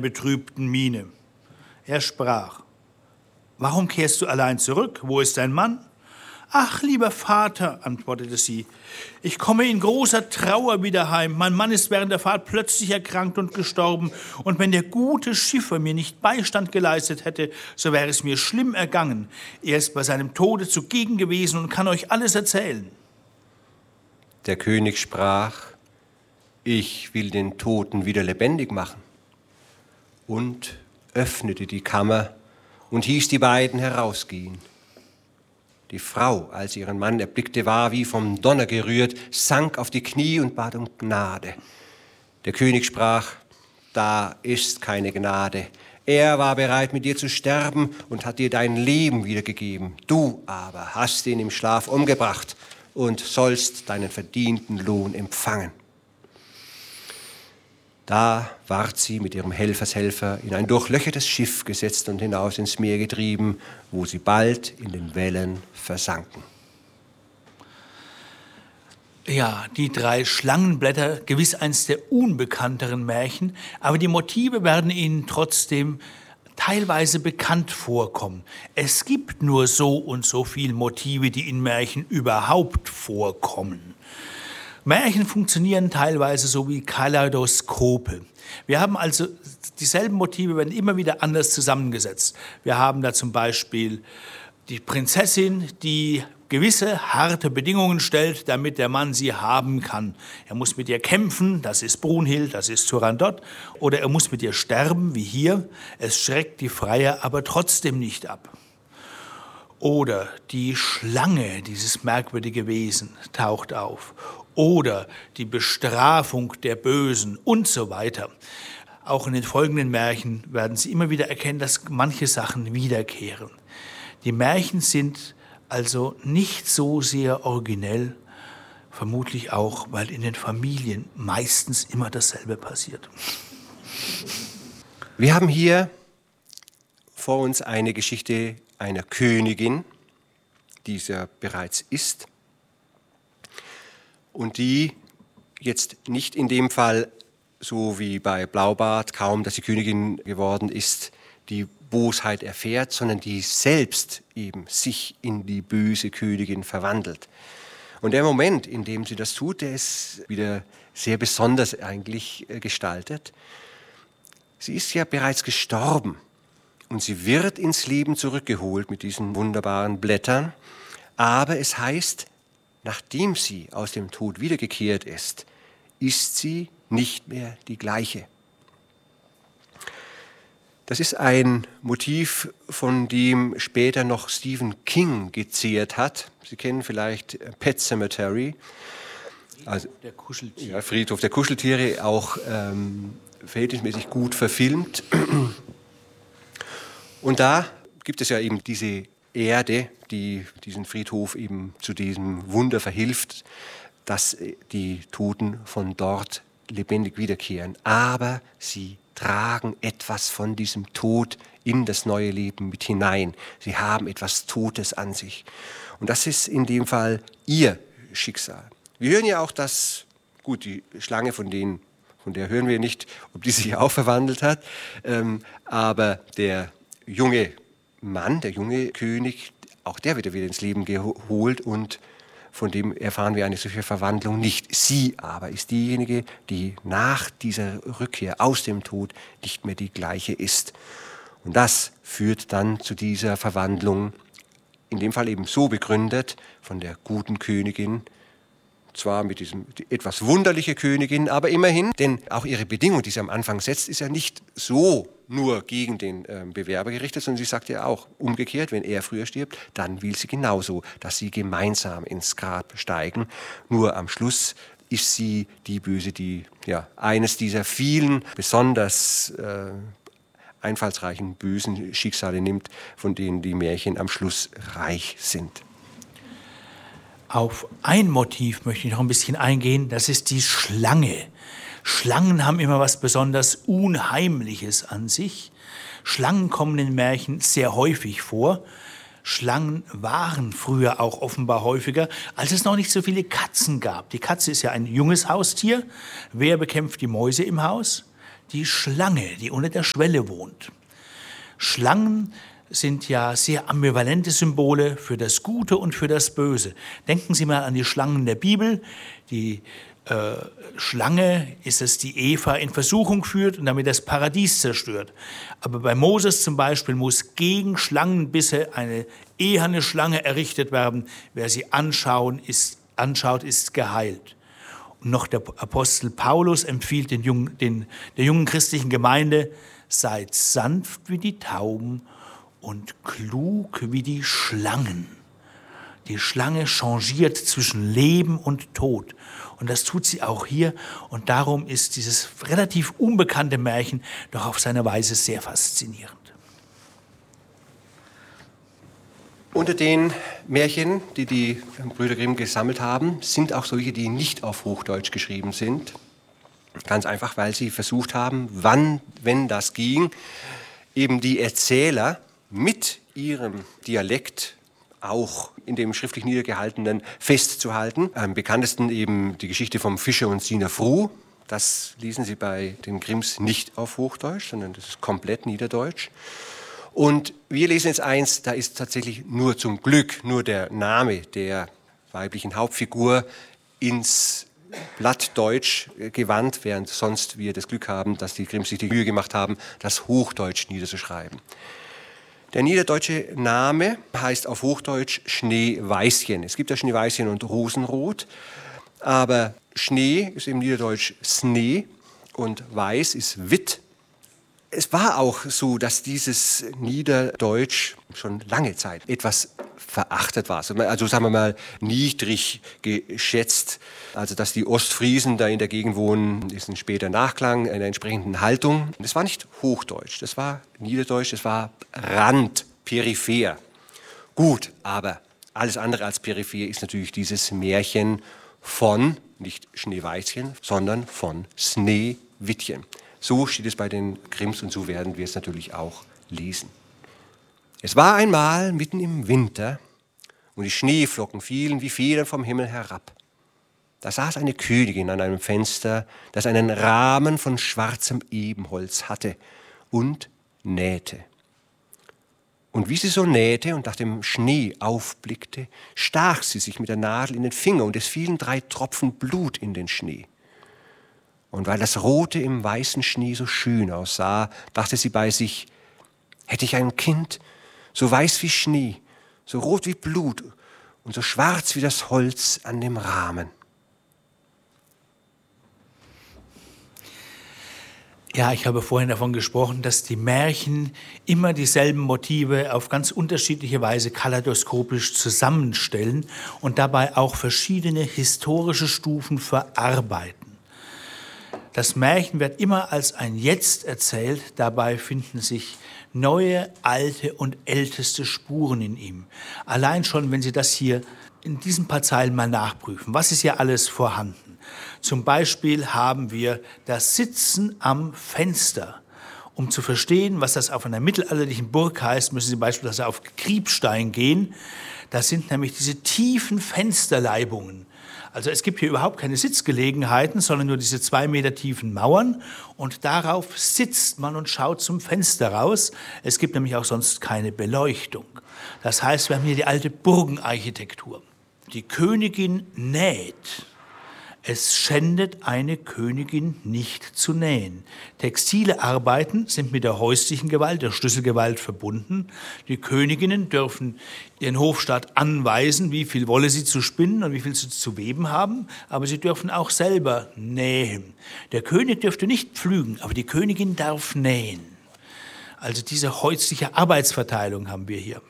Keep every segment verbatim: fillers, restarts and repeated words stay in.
betrübten Miene. Er sprach: »Warum kehrst du allein zurück? Wo ist dein Mann?« »Ach, lieber Vater«, antwortete sie, »ich komme in großer Trauer wieder heim. Mein Mann ist während der Fahrt plötzlich erkrankt und gestorben. Und wenn der gute Schiffer mir nicht Beistand geleistet hätte, so wäre es mir schlimm ergangen. Er ist bei seinem Tode zugegen gewesen und kann euch alles erzählen.« Der König sprach: »Ich will den Toten wieder lebendig machen.« Und öffnete die Kammer und hieß die beiden herausgehen. Die Frau, als sie ihren Mann erblickte, war wie vom Donner gerührt, sank auf die Knie und bat um Gnade. Der König sprach: »Da ist keine Gnade. Er war bereit, mit dir zu sterben und hat dir dein Leben wiedergegeben. Du aber hast ihn im Schlaf umgebracht und sollst deinen verdienten Lohn empfangen.« Da ward sie mit ihrem Helfershelfer in ein durchlöchertes Schiff gesetzt und hinaus ins Meer getrieben, wo sie bald in den Wellen versanken. Ja, die drei Schlangenblätter, gewiss eins der unbekannteren Märchen, aber die Motive werden Ihnen trotzdem teilweise bekannt vorkommen. Es gibt nur so und so viele Motive, die in Märchen überhaupt vorkommen. Märchen funktionieren teilweise so wie Kaleidoskope. Wir haben also, dieselben Motive werden immer wieder anders zusammengesetzt. Wir haben da zum Beispiel die Prinzessin, die gewisse harte Bedingungen stellt, damit der Mann sie haben kann. Er muss mit ihr kämpfen, das ist Brunhild, das ist Turandot, oder er muss mit ihr sterben, wie hier. Es schreckt die Freier aber trotzdem nicht ab. Oder die Schlange, dieses merkwürdige Wesen, taucht auf. Oder die Bestrafung der Bösen und so weiter. Auch in den folgenden Märchen werden Sie immer wieder erkennen, dass manche Sachen wiederkehren. Die Märchen sind also nicht so sehr originell, vermutlich auch, weil in den Familien meistens immer dasselbe passiert. Wir haben hier vor uns eine Geschichte einer Königin, die es ja bereits ist, und die jetzt nicht in dem Fall, so wie bei Blaubart, kaum dass sie Königin geworden ist, die Bosheit erfährt, sondern die selbst eben sich in die böse Königin verwandelt. Und der Moment, in dem sie das tut, der ist wieder sehr besonders eigentlich gestaltet. Sie ist ja bereits gestorben und sie wird ins Leben zurückgeholt mit diesen wunderbaren Blättern, aber es heißt, nachdem sie aus dem Tod wiedergekehrt ist, ist sie nicht mehr die gleiche. Das ist ein Motiv, von dem später noch Stephen King gezehrt hat. Sie kennen vielleicht Pet Sematary. Also, der Kuscheltiere. Ja, Friedhof der Kuscheltiere, auch ähm, verhältnismäßig gut verfilmt. Und da gibt es ja eben diese Erde, die diesen Friedhof eben zu diesem Wunder verhilft, dass die Toten von dort lebendig wiederkehren. Aber sie tragen etwas von diesem Tod in das neue Leben mit hinein. Sie haben etwas Totes an sich. Und das ist in dem Fall ihr Schicksal. Wir hören ja auch, dass, gut, die Schlange, von, denen, von der hören wir nicht, ob die sich auch verwandelt hat, ähm, aber der junge Mann, der junge König, auch der wird wieder ins Leben geholt und von dem erfahren wir eine solche Verwandlung nicht. Sie aber ist diejenige, die nach dieser Rückkehr aus dem Tod nicht mehr die gleiche ist. Und das führt dann zu dieser Verwandlung, in dem Fall eben so begründet, von der guten Königin, zwar mit diesem etwas wunderliche Königin, aber immerhin, denn auch ihre Bedingung, die sie am Anfang setzt, ist ja nicht so nur gegen den äh, Bewerber gerichtet, sondern sie sagt ja auch, umgekehrt, wenn er früher stirbt, dann will sie genauso, dass sie gemeinsam ins Grab steigen. Nur am Schluss ist sie die Böse, die ja eines dieser vielen besonders äh, einfallsreichen, bösen Schicksale nimmt, von denen die Märchen am Schluss reich sind. Auf ein Motiv möchte ich noch ein bisschen eingehen, das ist die Schlange. Schlangen haben immer was besonders Unheimliches an sich. Schlangen kommen in Märchen sehr häufig vor. Schlangen waren früher auch offenbar häufiger, als es noch nicht so viele Katzen gab. Die Katze ist ja ein junges Haustier. Wer bekämpft die Mäuse im Haus? die Schlange, die unter der Schwelle wohnt. Schlangen sind ja sehr ambivalente Symbole für das Gute und für das Böse. Denken Sie mal an die Schlangen der Bibel. Die äh, Schlange ist es, die Eva in Versuchung führt und damit das Paradies zerstört. Aber bei Moses zum Beispiel muss gegen Schlangenbisse eine eherne Schlange errichtet werden. Wer sie anschauen, ist, anschaut, ist geheilt. Und noch der Apostel Paulus empfiehlt den jungen, den, der jungen christlichen Gemeinde, seid sanft wie die Tauben und klug wie die Schlangen. Die Schlange changiert zwischen Leben und Tod. Und das tut sie auch hier. Und darum ist dieses relativ unbekannte Märchen doch auf seine Weise sehr faszinierend. Unter den Märchen, die die Brüder Grimm gesammelt haben, sind auch solche, die nicht auf Hochdeutsch geschrieben sind. Ganz einfach, weil sie versucht haben, wann, wenn das ging, eben die Erzähler mit ihrem Dialekt auch in dem schriftlich Niedergehaltenen festzuhalten. Am bekanntesten eben die Geschichte vom Fischer und Sina Froh. Das lesen Sie bei den Grimms nicht auf Hochdeutsch, sondern das ist komplett Niederdeutsch. Und wir lesen jetzt eins, da ist tatsächlich nur zum Glück nur der Name der weiblichen Hauptfigur ins Blattdeutsch gewandt, während sonst wir das Glück haben, dass die Grimms sich die Mühe gemacht haben, das Hochdeutsch niederzuschreiben. Der niederdeutsche Name heißt auf Hochdeutsch Schneeweißchen. Es gibt ja Schneeweißchen und Rosenrot, aber Schnee ist im Niederdeutsch Snee und Weiß ist Witt. Es war auch so, dass dieses Niederdeutsch schon lange Zeit etwas verachtet war. Also sagen wir mal niedrig geschätzt. Also dass die Ostfriesen da in der Gegend wohnen, ist ein später Nachklang einer entsprechenden Haltung. Das war nicht Hochdeutsch, das war Niederdeutsch, das war Rand, peripher. Gut, aber alles andere als peripher ist natürlich dieses Märchen von, nicht Schneeweißchen, sondern von Sneewittchen. So steht es bei den Grimms und so werden wir es natürlich auch lesen. Es war einmal mitten im Winter und die Schneeflocken fielen wie Federn vom Himmel herab. Da saß eine Königin an einem Fenster, das einen Rahmen von schwarzem Ebenholz hatte und nähte. Und wie sie so nähte und nach dem Schnee aufblickte, stach sie sich mit der Nadel in den Finger und es fielen drei Tropfen Blut in den Schnee. Und weil das Rote im weißen Schnee so schön aussah, dachte sie bei sich, hätte ich ein Kind, so weiß wie Schnee, so rot wie Blut und so schwarz wie das Holz an dem Rahmen. Ja, ich habe vorhin davon gesprochen, dass die Märchen immer dieselben Motive auf ganz unterschiedliche Weise kaleidoskopisch zusammenstellen und dabei auch verschiedene historische Stufen verarbeiten. Das Märchen wird immer als ein Jetzt erzählt, dabei finden sich neue, alte und älteste Spuren in ihm. Allein schon, wenn Sie das hier in diesen paar Zeilen mal nachprüfen, was ist hier alles vorhanden? Zum Beispiel haben wir das Sitzen am Fenster. Um zu verstehen, was das auf einer mittelalterlichen Burg heißt, müssen Sie beispielsweise auf Kriebstein gehen. Das sind nämlich diese tiefen Fensterleibungen. Also es gibt hier überhaupt keine Sitzgelegenheiten, sondern nur diese zwei Meter tiefen Mauern und darauf sitzt man und schaut zum Fenster raus. Es gibt nämlich auch sonst keine Beleuchtung. Das heißt, wir haben hier die alte Burgenarchitektur. Die Königin näht. Es schändet eine Königin nicht zu nähen. Textile Arbeiten sind mit der häuslichen Gewalt, der Schlüsselgewalt verbunden. Die Königinnen dürfen ihren Hofstaat anweisen, wie viel Wolle sie zu spinnen und wie viel sie zu weben haben, aber sie dürfen auch selber nähen. Der König dürfte nicht pflügen, aber die Königin darf nähen. Also diese häusliche Arbeitsverteilung haben wir hier.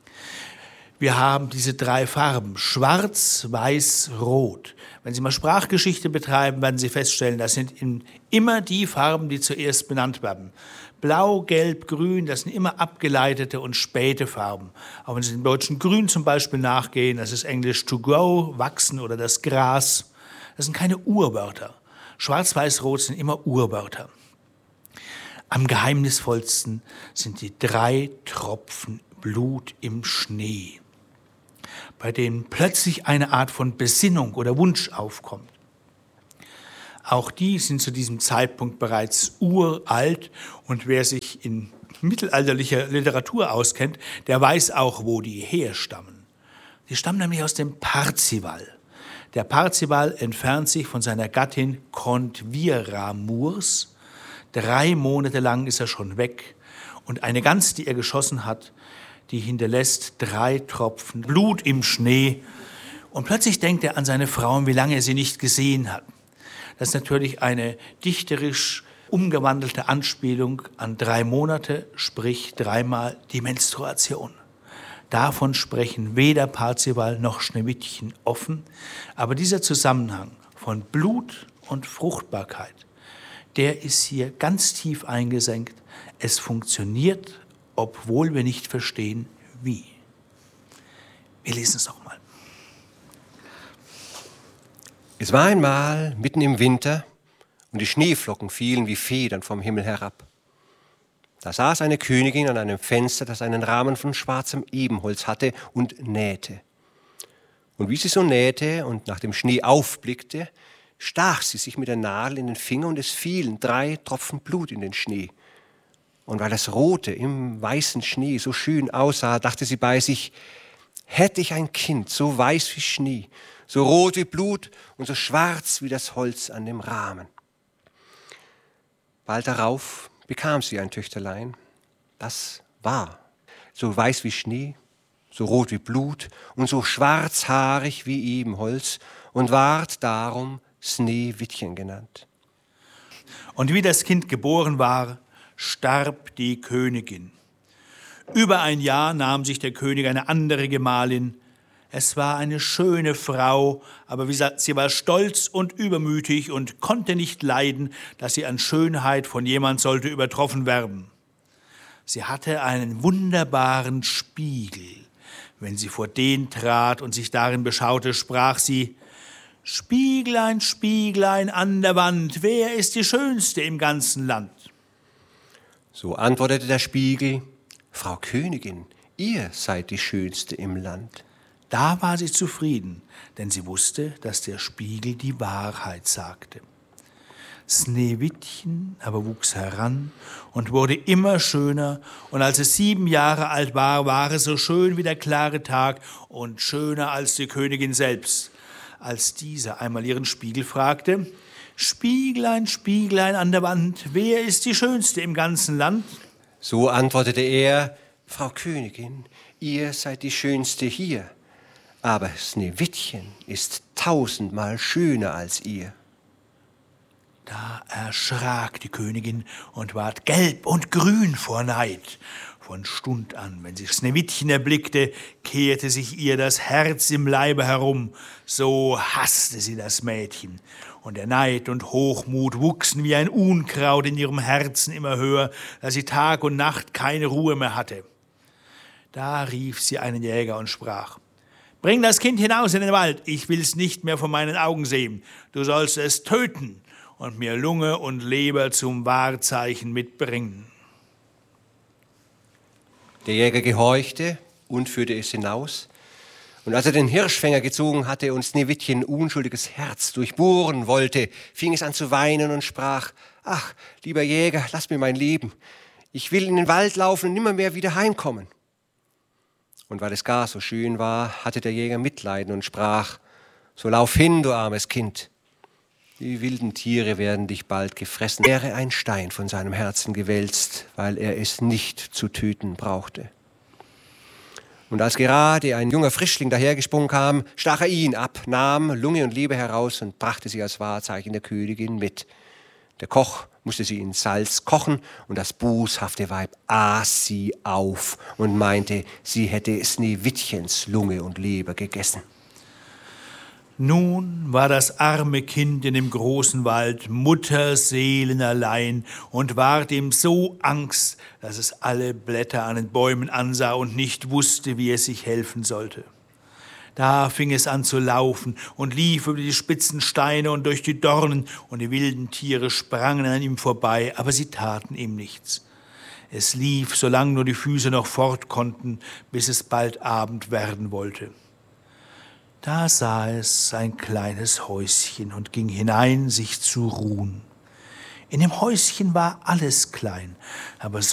Wir haben diese drei Farben, schwarz, weiß, rot. Wenn Sie mal Sprachgeschichte betreiben, werden Sie feststellen, das sind immer die Farben, die zuerst benannt werden. Blau, Gelb, Grün, das sind immer abgeleitete und späte Farben. Auch wenn Sie dem deutschen Grün zum Beispiel nachgehen, das ist Englisch to grow, wachsen oder das Gras. Das sind keine Urwörter. Schwarz, Weiß, Rot sind immer Urwörter. Am geheimnisvollsten sind die drei Tropfen Blut im Schnee, bei denen plötzlich eine Art von Besinnung oder Wunsch aufkommt. Auch die sind zu diesem Zeitpunkt bereits uralt und wer sich in mittelalterlicher Literatur auskennt, der weiß auch, wo die herstammen. Die stammen nämlich aus dem Parzival. Der Parzival entfernt sich von seiner Gattin Contvira Murs. Drei Monate lang ist er schon weg und eine Gans, die er geschossen hat, die hinterlässt drei Tropfen Blut im Schnee. Und plötzlich denkt er an seine Frau und wie lange er sie nicht gesehen hat. Das ist natürlich eine dichterisch umgewandelte Anspielung an drei Monate, sprich dreimal die Menstruation. Davon sprechen weder Parzival noch Schneewittchen offen, aber dieser Zusammenhang von Blut und Fruchtbarkeit, der ist hier ganz tief eingesenkt. Es funktioniert, obwohl wir nicht verstehen, wie. Wir lesen es nochmal. Es war einmal mitten im Winter und die Schneeflocken fielen wie Federn vom Himmel herab. Da saß eine Königin an einem Fenster, das einen Rahmen von schwarzem Ebenholz hatte und nähte. Und wie sie so nähte und nach dem Schnee aufblickte, stach sie sich mit der Nadel in den Finger und es fielen drei Tropfen Blut in den Schnee. Und weil das Rote im weißen Schnee so schön aussah, dachte sie bei sich, hätte ich ein Kind so weiß wie Schnee, so rot wie Blut und so schwarz wie das Holz an dem Rahmen. Bald darauf bekam sie ein Töchterlein. Das war so weiß wie Schnee, so rot wie Blut und so schwarzhaarig wie Ebenholz und ward darum Sneewittchen genannt. Und wie das Kind geboren war, starb die Königin. Über ein Jahr nahm sich der König eine andere Gemahlin. Es war eine schöne Frau, aber wie gesagt, sie war stolz und übermütig und konnte nicht leiden, dass sie an Schönheit von jemand sollte übertroffen werden. Sie hatte einen wunderbaren Spiegel. Wenn sie vor den trat und sich darin beschaute, sprach sie: Spieglein, Spieglein an der Wand, wer ist die Schönste im ganzen Land? So antwortete der Spiegel: Frau Königin, ihr seid die Schönste im Land. Da war sie zufrieden, denn sie wusste, dass der Spiegel die Wahrheit sagte. Sneewittchen aber wuchs heran und wurde immer schöner, und als es sieben Jahre alt war, war es so schön wie der klare Tag und schöner als die Königin selbst. Als diese einmal ihren Spiegel fragte: Spieglein, Spieglein an der Wand, wer ist die Schönste im ganzen Land? So antwortete er: Frau Königin, ihr seid die Schönste hier. Aber Sneewittchen ist tausendmal schöner als ihr. Da erschrak die Königin und ward gelb und grün vor Neid. Von Stund an, wenn sie Sneewittchen erblickte, kehrte sich ihr das Herz im Leibe herum. So hasste sie das Mädchen. Und der Neid und Hochmut wuchsen wie ein Unkraut in ihrem Herzen immer höher, dass sie Tag und Nacht keine Ruhe mehr hatte. Da rief sie einen Jäger und sprach: Bring das Kind hinaus in den Wald, ich will's nicht mehr vor meinen Augen sehen. Du sollst es töten und mir Lunge und Leber zum Wahrzeichen mitbringen. Der Jäger gehorchte und führte es hinaus. Und als er den Hirschfänger gezogen hatte und Sneewittchen unschuldiges Herz durchbohren wollte, fing es an zu weinen und sprach: Ach, lieber Jäger, lass mir mein Leben. Ich will in den Wald laufen und nimmermehr wieder heimkommen. Und weil es gar so schön war, hatte der Jäger Mitleiden und sprach: So lauf hin, du armes Kind. Die wilden Tiere werden dich bald gefressen. Wäre ein Stein von seinem Herzen gewälzt, weil er es nicht zu töten brauchte. Und als gerade ein junger Frischling dahergesprungen kam, stach er ihn ab, nahm Lunge und Leber heraus und brachte sie als Wahrzeichen der Königin mit. Der Koch musste sie in Salz kochen und das boshafte Weib aß sie auf und meinte, sie hätte Sneewittchens Lunge und Leber gegessen. Nun war das arme Kind in dem großen Wald mutterseelenallein und ward ihm so Angst, dass es alle Blätter an den Bäumen ansah und nicht wusste, wie es sich helfen sollte. Da fing es an zu laufen und lief über die spitzen Steine und durch die Dornen, und die wilden Tiere sprangen an ihm vorbei, aber sie taten ihm nichts. Es lief, solange nur die Füße noch fort konnten, bis es bald Abend werden wollte. Da sah es ein kleines Häuschen und ging hinein, sich zu ruhen. In dem Häuschen war alles klein, aber so